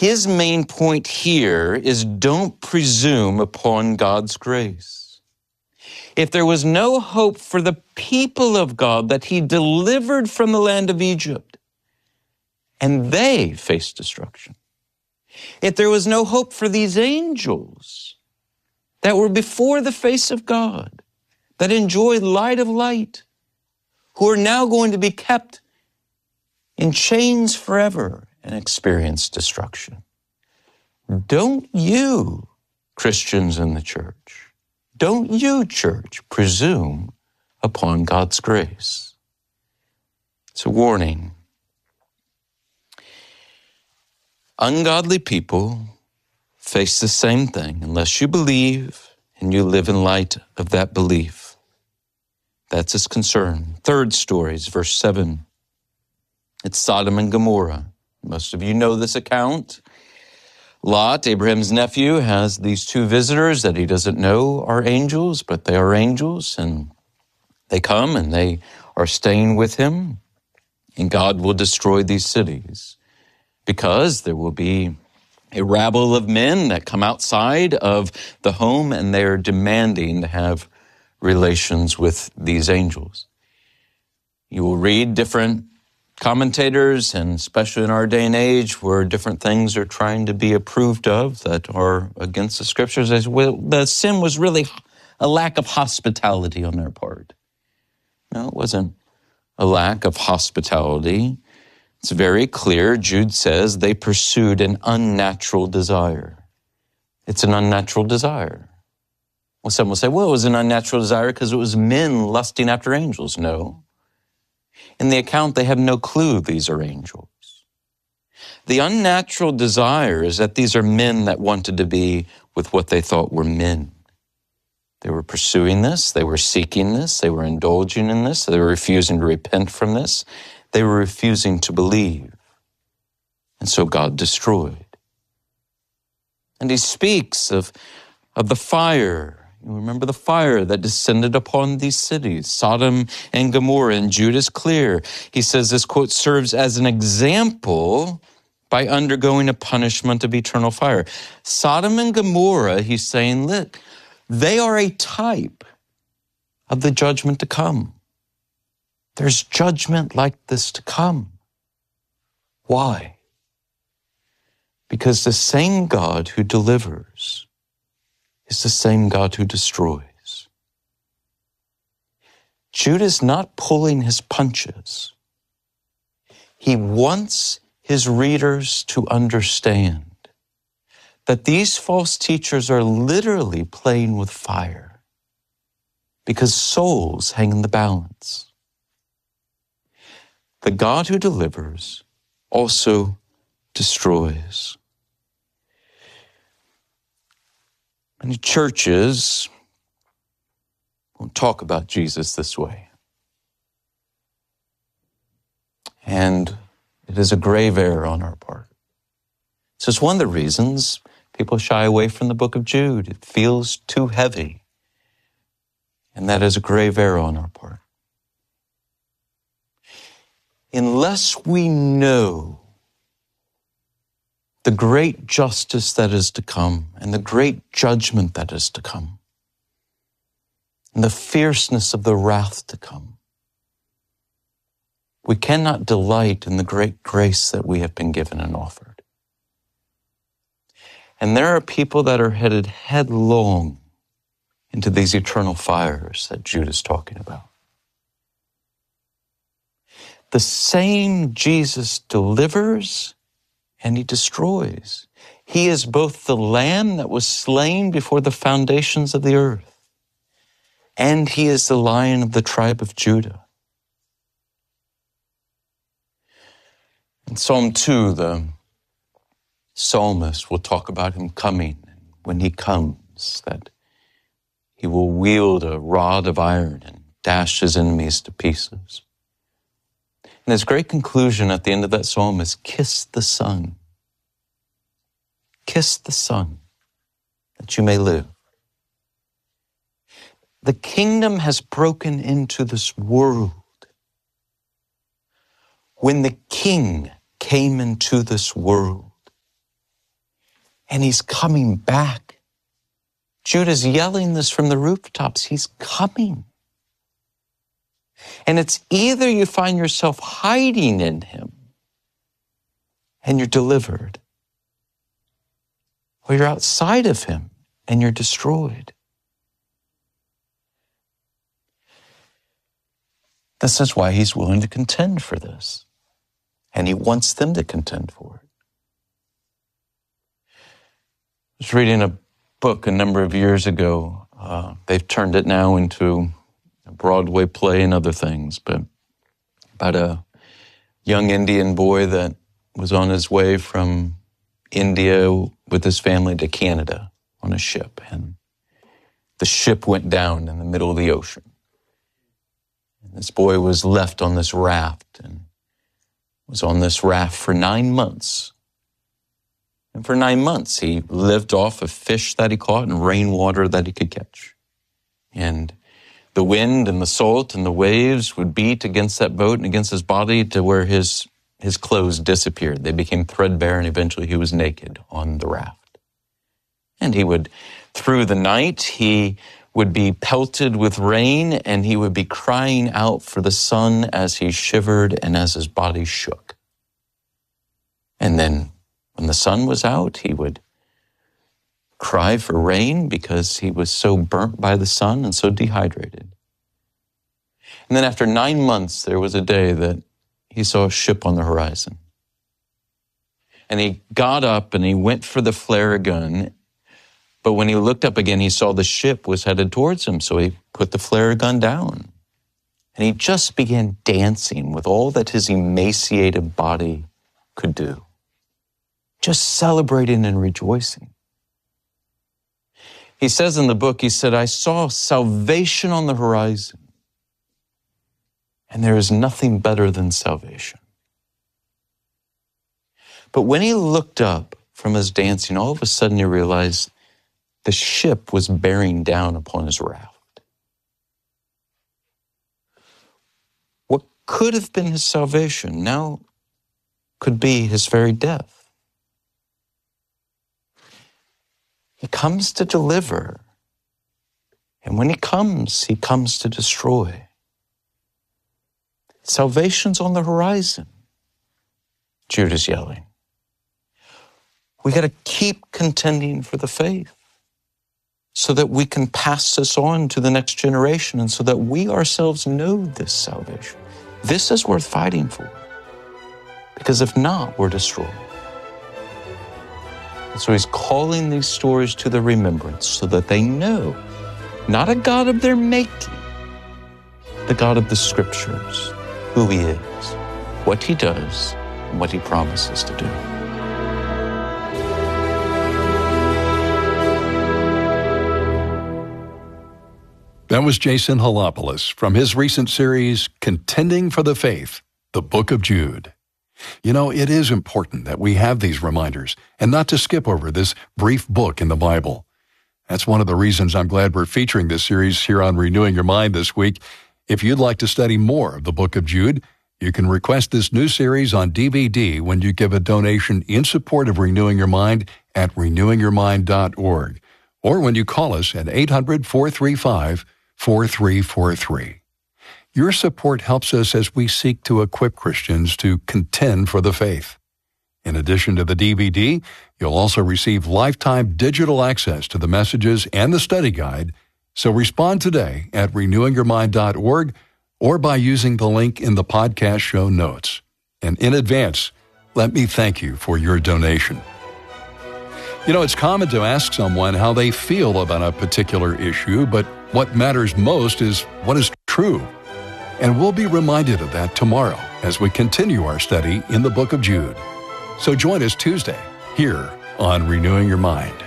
his main point here is don't presume upon God's grace. If there was no hope for the people of God that he delivered from the land of Egypt, and they faced destruction, if there was no hope for these angels that were before the face of God, that enjoyed light of light, who are now going to be kept in chains forever and experience destruction, don't you, Christians in the church, don't you, church, presume upon God's grace. It's a warning. Ungodly people face the same thing unless you believe and you live in light of that belief. That's his concern. Third story is verse 7. It's Sodom and Gomorrah. Most of you know this account. Lot, Abraham's nephew, has these two visitors that he doesn't know are angels, but they are angels, and they come and they are staying with him, and God will destroy these cities because there will be a rabble of men that come outside of the home and they're demanding to have relations with these angels. You will read different commentators, and especially in our day and age where different things are trying to be approved of that are against the scriptures, as well, the sin was really a lack of hospitality on their part. No, it wasn't a lack of hospitality. It's very clear. Jude says they pursued an unnatural desire. It's an unnatural desire. Well, some will say, well, it was an unnatural desire because it was men lusting after angels. No. In the account, they have no clue these are angels. The unnatural desire is that these are men that wanted to be with what they thought were men. They were pursuing this, they were seeking this, they were indulging in this, they were refusing to repent from this, they were refusing to believe. And so God destroyed. And he speaks of the fire. You remember the fire that descended upon these cities, Sodom and Gomorrah, and Jude is clear. He says this quote serves as an example by undergoing a punishment of eternal fire. Sodom and Gomorrah, he's saying, look, they are a type of the judgment to come. There's judgment like this to come. Why? Because the same God who delivers is the same God who destroys. Jude is not pulling his punches. He wants his readers to understand that these false teachers are literally playing with fire because souls hang in the balance. The God who delivers also destroys. Many churches won't talk about Jesus this way. And it is a grave error on our part. So it's one of the reasons people shy away from the book of Jude. It feels too heavy. And that is a grave error on our part. Unless we know the great justice that is to come and the great judgment that is to come and the fierceness of the wrath to come, we cannot delight in the great grace that we have been given and offered. And there are people that are headed headlong into these eternal fires that Jude is talking about. The same Jesus delivers and he destroys. He is both the Lamb that was slain before the foundations of the earth, and he is the Lion of the tribe of Judah. In Psalm 2, the psalmist will talk about him coming, and when he comes, that he will wield a rod of iron and dash his enemies to pieces. And his great conclusion at the end of that psalm is, kiss the Son. Kiss the Son, that you may live. The kingdom has broken into this world when the King came into this world And he's coming back. Judah's yelling this from the rooftops. He's coming. And it's either you find yourself hiding in him and you're delivered, or you're outside of him and you're destroyed. This is why he's willing to contend for this. And he wants them to contend for it. I was reading a book a number of years ago. They've turned it now into a Broadway play and other things, but about a young Indian boy that was on his way from India with his family to Canada on a ship. And the ship went down in the middle of the ocean. And this boy was left on this raft and was on this raft for 9 months. And for 9 months, he lived off of fish that he caught and rainwater that he could catch. And the wind and the salt and the waves would beat against that boat and against his body to where his clothes disappeared. They became threadbare, and eventually he was naked on the raft. And he would, through the night, he would be pelted with rain, and he would be crying out for the sun as he shivered and as his body shook. And then when the sun was out, he would cry for rain because he was so burnt by the sun and so dehydrated. And then after 9 months, there was a day that he saw a ship on the horizon. And he got up and he went for the flare gun. But when he looked up again, he saw the ship was headed towards him. So he put the flare gun down. And he just began dancing with all that his emaciated body could do. Just celebrating and rejoicing. He says in the book, he said, I saw salvation on the horizon. And there is nothing better than salvation. But when he looked up from his dancing, all of a sudden he realized the ship was bearing down upon his raft. What could have been his salvation now could be his very death. He comes to deliver. And when he comes to destroy. Salvation's on the horizon. Judah's yelling. We got to keep contending for the faith so that we can pass this on to the next generation and so that we ourselves know this salvation. This is worth fighting for. Because if not, we're destroyed. And so he's calling these stories to their remembrance so that they know not a God of their making, the God of the Scriptures, who he is, what he does, and what he promises to do. That was Jason Halopoulos from his recent series, Contending for the Faith, the Book of Jude. You know, it is important that we have these reminders and not to skip over this brief book in the Bible. That's one of the reasons I'm glad we're featuring this series here on Renewing Your Mind this week. If you'd like to study more of the Book of Jude, you can request this new series on DVD when you give a donation in support of Renewing Your Mind at renewingyourmind.org, or when you call us at 800-435-4343. Your support helps us as we seek to equip Christians to contend for the faith. In addition to the DVD, you'll also receive lifetime digital access to the messages and the study guide. So respond today at renewingyourmind.org or by using the link in the podcast show notes. And in advance, let me thank you for your donation. You know, it's common to ask someone how they feel about a particular issue, but what matters most is what is true. And we'll be reminded of that tomorrow as we continue our study in the Book of Jude. So join us Tuesday here on Renewing Your Mind.